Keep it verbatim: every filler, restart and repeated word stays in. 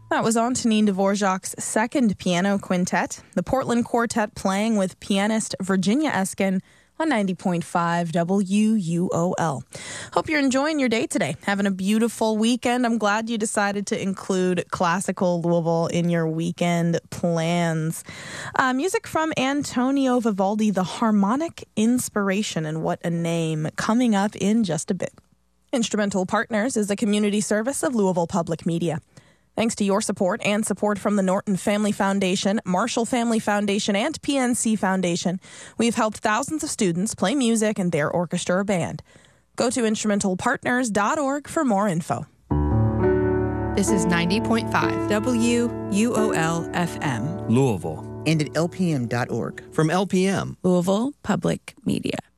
That was Antonin Dvorak's second piano quintet, the Portland Quartet playing with pianist Virginia Eskin on ninety point five W U O L. Hope you're enjoying your day today, having a beautiful weekend. I'm glad you decided to include classical Louisville in your weekend plans. Uh, music from Antonio Vivaldi, The Harmonic Inspiration, and what a name, coming up in just a bit. Instrumental Partners is a community service of Louisville Public Media. Thanks to your support and support from the Norton Family Foundation, Marshall Family Foundation, and P N C Foundation, we've helped thousands of students play music in their orchestra or band. Go to instrumental partners dot org for more info. This is ninety point five W U O L F M. Louisville. And at L P M dot org. From L P M. Louisville Public Media.